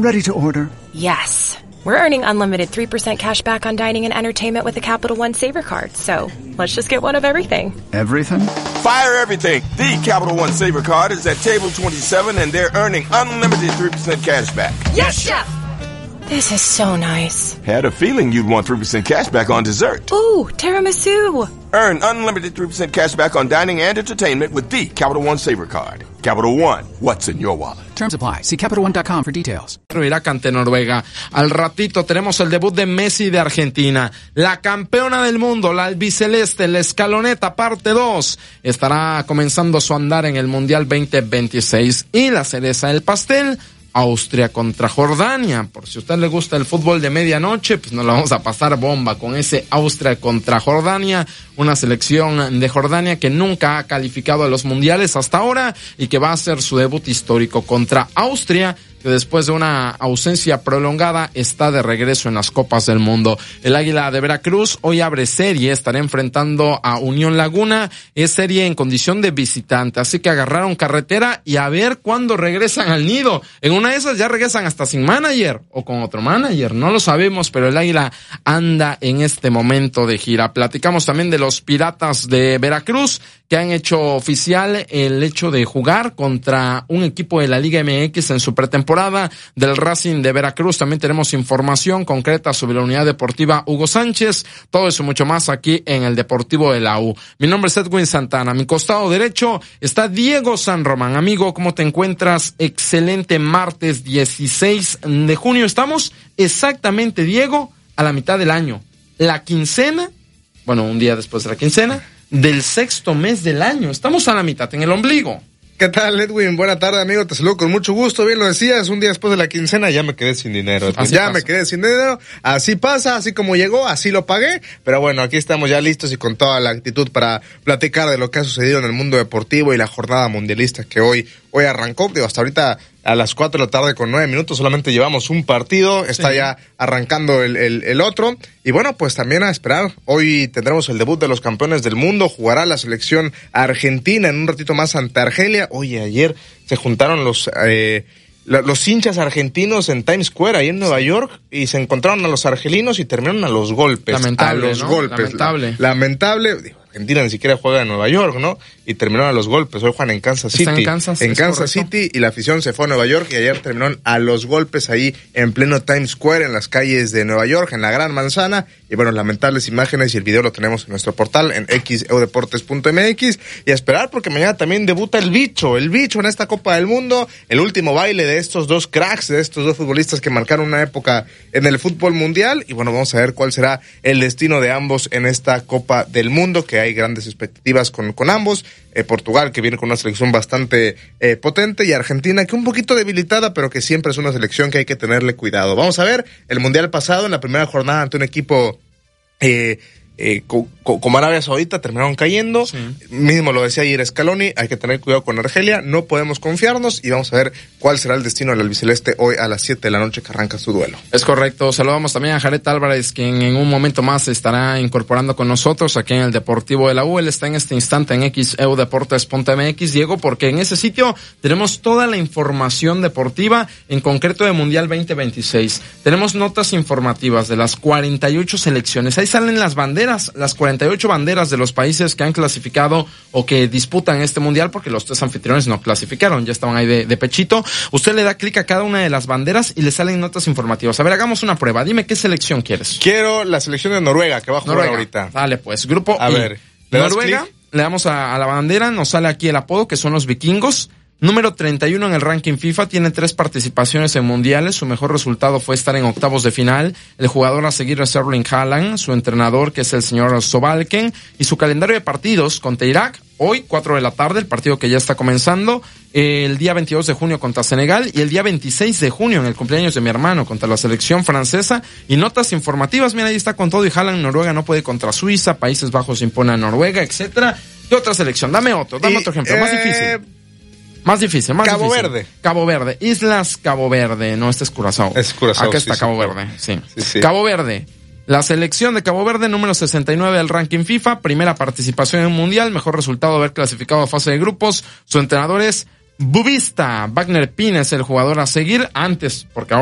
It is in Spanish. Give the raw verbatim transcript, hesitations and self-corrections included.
Ready to order. Yes. We're earning unlimited three percent cash back on dining and entertainment with the Capital One Saver Card. So let's just get one of everything. Everything? Fire everything. The Capital One Saver Card is at table twenty-seven and they're earning unlimited three percent cash back. Yes, Chef! This is so nice. Had a feeling you'd want three percent cash back on dessert. Ooh, tiramisu. Earn unlimited three percent cash back on dining and entertainment with the Capital One Saver Card. Capital One, what's in your wallet? Terms apply. See Capital One dot com for details. Irak ante Noruega. Al ratito tenemos el debut de Messi de Argentina. La campeona del mundo, la albiceleste, la escaloneta parte dos, estará comenzando su andar en el Mundial veinte veintiséis. Y la cereza del pastel, Austria contra Jordania. Por si a usted le gusta el fútbol de medianoche, pues nos la vamos a pasar bomba con ese Austria contra Jordania, una selección de Jordania que nunca ha calificado a los mundiales hasta ahora y que va a hacer su debut histórico contra Austria, que después de una ausencia prolongada está de regreso en las Copas del Mundo. El Águila de Veracruz hoy abre serie, estará enfrentando a Unión Laguna, es serie en condición de visitante, así que agarraron carretera y a ver cuándo regresan al nido. En una de esas ya regresan hasta sin manager o con otro manager, no lo sabemos, pero el Águila anda en este momento de gira. Platicamos también de los Piratas de Veracruz, que han hecho oficial el hecho de jugar contra un equipo de la Liga M X en su pretemporada del Racing de Veracruz. También tenemos información concreta sobre la unidad deportiva Hugo Sánchez. Todo eso y mucho más aquí en el Deportivo de la U. Mi nombre es Edwin Santana. A mi costado derecho está Diego San Román. Amigo, ¿cómo te encuentras? Excelente martes dieciséis de junio. Estamos exactamente, Diego, a la mitad del año. La quincena, bueno, un día después de la quincena, del sexto mes del año. Estamos a la mitad, en el ombligo. ¿Qué tal, Edwin? Buena tarde, amigo. Te saludo con mucho gusto. Bien lo decías, un día después de la quincena ya me quedé sin dinero. Ya pasa. me quedé sin dinero. Así pasa, así como llegó, así lo pagué. Pero bueno, aquí estamos ya listos y con toda la actitud para platicar de lo que ha sucedido en el mundo deportivo y la jornada mundialista que hoy, hoy arrancó. Digo, hasta ahorita a las cuatro de la tarde con nueve minutos solamente llevamos un partido. Está sí. ya arrancando el, el, el otro. Y bueno, pues también a esperar. Hoy tendremos el debut de los campeones del mundo. Jugará la selección argentina en un ratito más ante Argelia. Oye, ayer se juntaron los eh, los hinchas argentinos en Times Square, ahí en Nueva sí. York, y se encontraron a los argelinos y terminaron a los golpes. Lamentable, a los ¿no? golpes. Lamentable. Lamentable. Argentina ni siquiera juega en Nueva York, ¿no? Y terminaron a los golpes. Hoy juegan en Kansas City. Está en Kansas, en Kansas City, y la afición se fue a Nueva York y ayer terminaron a los golpes ahí en pleno Times Square, en las calles de Nueva York, en la Gran Manzana. Y bueno, lamentables imágenes, y el video lo tenemos en nuestro portal en x e u deportes punto m x. Y a esperar porque mañana también debuta el bicho, el bicho en esta Copa del Mundo. El último baile de estos dos cracks, de estos dos futbolistas que marcaron una época en el fútbol mundial. Y bueno, vamos a ver cuál será el destino de ambos en esta Copa del Mundo, que hay grandes expectativas con, con ambos. Eh, Portugal, que viene con una selección bastante eh, potente, y Argentina, que un poquito debilitada, pero que siempre es una selección que hay que tenerle cuidado. Vamos a ver el Mundial pasado, en la primera jornada ante un equipo eh, eh, co- co- como Arabia Saudita, terminaron cayendo. Sí. Mismo lo decía ayer Scaloni, hay que tener cuidado con Argelia, no podemos confiarnos, y vamos a ver cuál será el destino del albiceleste hoy a las siete de la noche que arranca su duelo. Es correcto. Saludamos también a Jared Álvarez, quien en un momento más se estará incorporando con nosotros aquí en el Deportivo de la U. Él está en este instante en x e u deportes punto m x, Diego, porque en ese sitio tenemos toda la información deportiva, en concreto de Mundial veinte veintiséis. Tenemos notas informativas de las cuarenta y ocho selecciones. Ahí salen las banderas, las cuarenta y ocho banderas de los países que han clasificado o que disputan este Mundial, porque los tres anfitriones no clasificaron, ya estaban ahí de, de pechito. Usted le da clic a cada una de las banderas y le salen notas informativas. A ver, hagamos una prueba. Dime qué selección quieres. Quiero la selección de Noruega, que va a jugar Noruega. ahorita. Dale, pues, grupo A I. ver, ¿le das Noruega, clic? Le damos a, a la bandera, nos sale aquí el apodo, que son los vikingos. Número treinta y uno en el ranking FIFA, tiene tres participaciones en mundiales. Su mejor resultado fue estar en octavos de final. El jugador a seguir es Erling Haaland, su entrenador, que es el señor Sobalken, y su calendario de partidos contra Irak, hoy, cuatro de la tarde, el partido que ya está comenzando, el día veintidós de junio contra Senegal, y el día veintiséis de junio, en el cumpleaños de mi hermano, contra la selección francesa. Y notas informativas, mira, ahí está con todo, y Haaland, Noruega no puede contra Suiza, Países Bajos impone a Noruega, etcétera. ¿Qué otra selección? Dame otro, dame y, otro ejemplo, eh... más difícil. Más difícil, más Cabo difícil. Verde. Cabo Verde. Islas Cabo Verde. No, este es Curazao. Es Curazao. Acá está sí, Cabo sí, Verde. Sí. Sí, sí. Cabo Verde. La selección de Cabo Verde, número sesenta y nueve del ranking FIFA. Primera participación en un mundial. Mejor resultado de haber clasificado a fase de grupos. Su entrenador es Bubista. Wagner Pines, el jugador a seguir. Antes, porque ahora